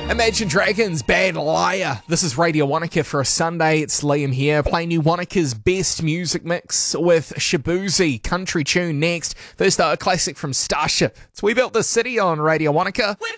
Imagine Dragons, Bad Liar. This is Radio Wanaka for a Sunday. It's Liam here, playing you Wanaka's best music mix with Shabuzi, country tune next. First, a classic from Starship. It's We Built This City on Radio Wanaka.